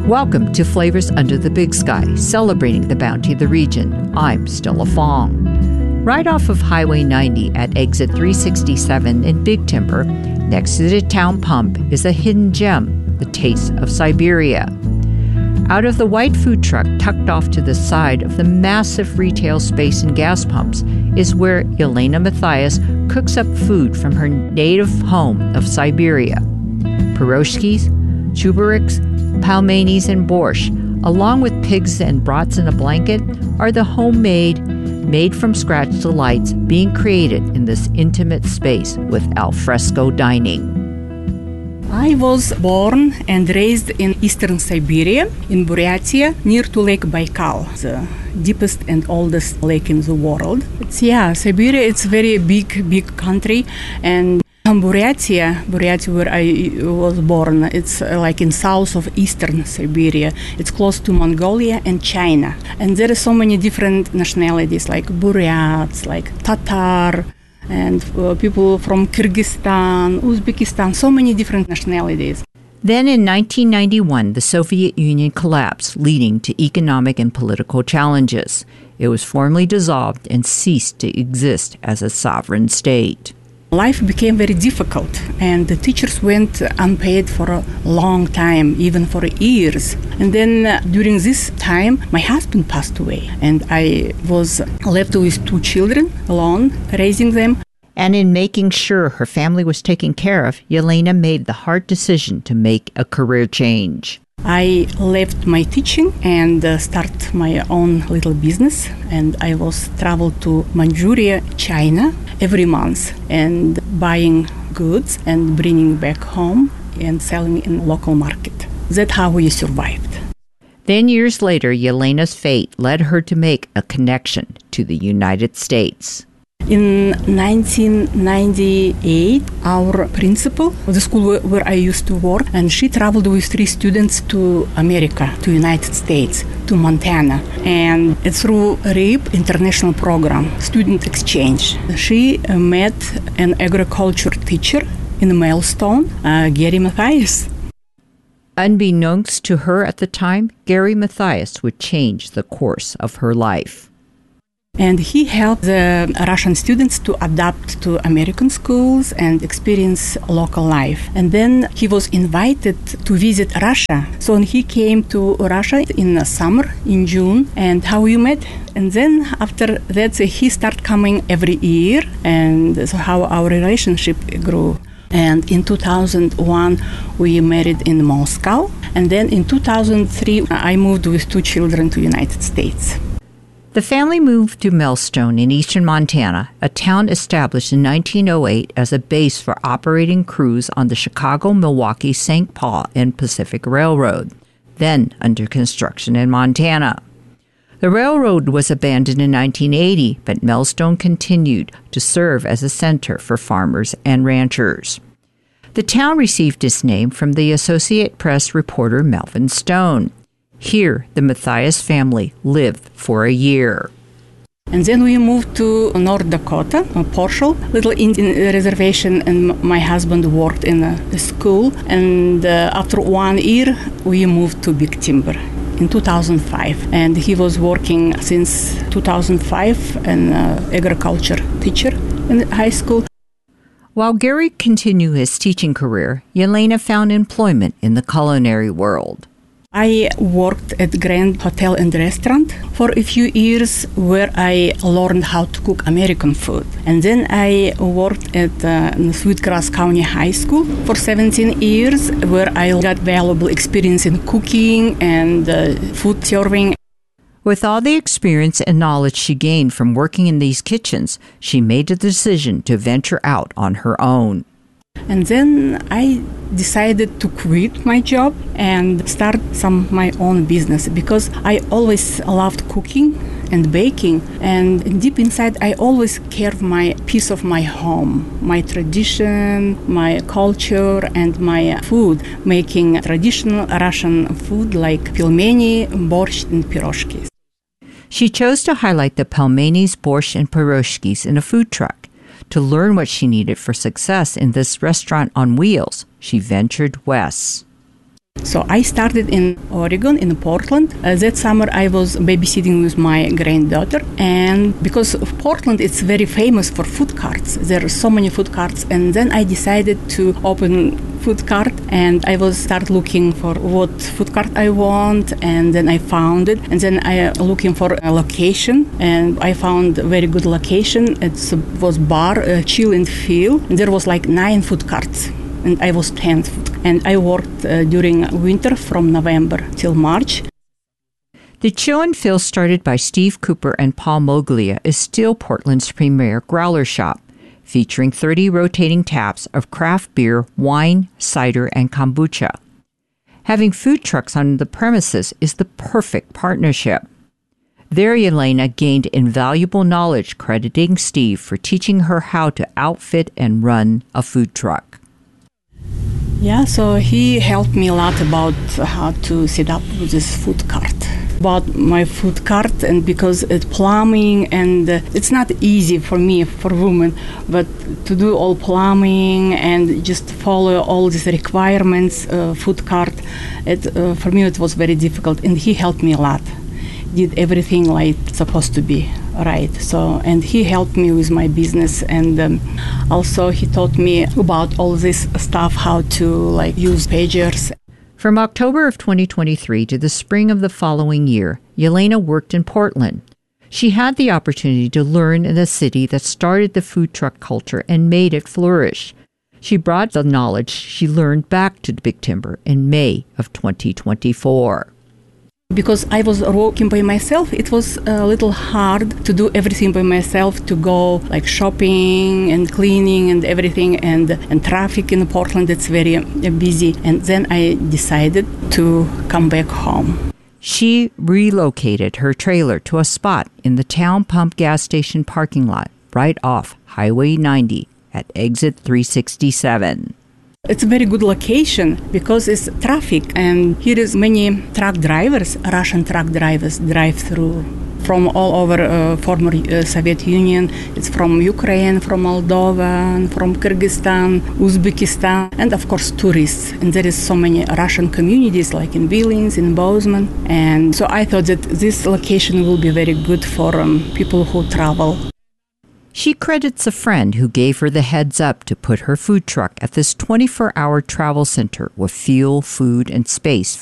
Welcome to Flavors Under the Big Sky, celebrating the bounty of the region. I'm Stella Fong. Right off of Highway 90 at exit 367 in Big Timber, next to the town pump, is a hidden gem, the Taste of Siberia. Out of the white food truck tucked off to the side of the massive retail space and gas pumps is where Yelena Mathias cooks up food from her native home of Siberia. Piroshkis, chuburiks, pelmenis, and borscht, along with pigs and brats in a blanket, are the homemade, made-from-scratch delights being created in this intimate space with alfresco dining. I was born and raised in eastern Siberia, in Buryatia, near to Lake Baikal, the deepest and oldest lake in the world. Siberia, it's a very big country, and Buryatia, where I was born, it's like in south of eastern Siberia. It's close to Mongolia and China. And there are so many different nationalities, like Buryats, like Tatar, and people from Kyrgyzstan, Uzbekistan, so many different nationalities. Then in 1991, the Soviet Union collapsed, leading to economic and political challenges. It was formally dissolved and ceased to exist as a sovereign state. Life became very difficult, and the teachers went unpaid for a long time, even for years. And then during this time, my husband passed away, and I was left with 2 children alone, raising them. And in making sure her family was taken care of, Yelena made the hard decision to make a career change. I left my teaching and start my own little business, and I was travel to Manchuria, China, every month and buying goods and bringing back home and selling in local market. That's how we survived. Then years later, Yelena's fate led her to make a connection to the United States. In 1998, our principal of the school where I used to work, and she traveled with 3 students to America, to United States, to Montana. And it's through RIP International Program, Student Exchange. She met an agriculture teacher in Milestone, Gary Mathias. Unbeknownst to her at the time, Gary Mathias would change the course of her life. And he helped the Russian students to adapt to American schools and experience local life. And then he was invited to visit Russia. So he came to Russia in the summer, in June, and how we met. And then after that, he started coming every year, and so how our relationship grew. And in 2001, we married in Moscow. And then in 2003, I moved with 2 children to United States. The family moved to Millstone in eastern Montana, a town established in 1908 as a base for operating crews on the Chicago, Milwaukee, St. Paul, and Pacific Railroad, then under construction in Montana. The railroad was abandoned in 1980, but Millstone continued to serve as a center for farmers and ranchers. The town received its name from the Associated Press reporter Melvin Stone. Here, the Mathias family lived for a year. And then we moved to North Dakota, a partial little Indian reservation, and my husband worked in a school. And after 1 year, we moved to Big Timber in 2005. And he was working since 2005, an agriculture teacher in high school. While Gary continued his teaching career, Yelena found employment in the culinary world. I worked at Grand Hotel and Restaurant for a few years, where I learned how to cook American food. And then I worked at Sweetgrass County High School for 17 years, where I got valuable experience in cooking and food serving. With all the experience and knowledge she gained from working in these kitchens, she made the decision to venture out on her own. And then I decided to quit my job and start my own business, because I always loved cooking and baking, and deep inside I always care for my piece of my home, my tradition, my culture, and my food, making traditional Russian food like pelmeni, borscht, and piroshkis. She chose to highlight the pelmenis, borscht, and piroshkis in a food truck. To learn what she needed for success in this restaurant on wheels, she ventured west. So I started in Oregon, in Portland. That summer I was babysitting with my granddaughter. And because of Portland, it's very famous for food carts. There are so many food carts. And then I decided to open food cart, and I was start looking for what food cart I want, and then I found it. And then I looking for a location, and I found a very good location. It was bar, Chill and Feel. And there was like 9 food carts, and I was 10th. And I worked during winter from November till March. The Chill and Feel, started by Steve Cooper and Paul Moglia, is still Portland's premier growler shop, featuring 30 rotating taps of craft beer, wine, cider, and kombucha. Having food trucks on the premises is the perfect partnership. There, Yelena gained invaluable knowledge, crediting Steve for teaching her how to outfit and run a food truck. Yeah, so he helped me a lot about how to set up this food cart. About my food cart, and because it's plumbing, and it's not easy for me, for women, but to do all plumbing and just follow all these requirements, food cart, for me it was very difficult, and he helped me a lot. Did everything like it's supposed to be, right? So, and he helped me with my business, and also he taught me about all this stuff, how to like use pagers. From October of 2023 to the spring of the following year, Yelena worked in Portland. She had the opportunity to learn in a city that started the food truck culture and made it flourish. She brought the knowledge she learned back to Big Timber in May of 2024. Because I was working by myself, it was a little hard to do everything by myself, to go like shopping and cleaning and everything, and traffic in Portland, it's very busy. And then I decided to come back home. She relocated her trailer to a spot in the Town Pump gas station parking lot right off Highway 90 at exit 367. It's a very good location because it's traffic, and here is many truck drivers, Russian truck drivers, drive through from all over former Soviet Union. It's from Ukraine, from Moldova, from Kyrgyzstan, Uzbekistan, and of course tourists. And there is so many Russian communities like in Billings, in Bozeman. And so I thought that this location will be very good for people who travel. She credits a friend who gave her the heads up to put her food truck at this 24-hour travel center with fuel, food, and space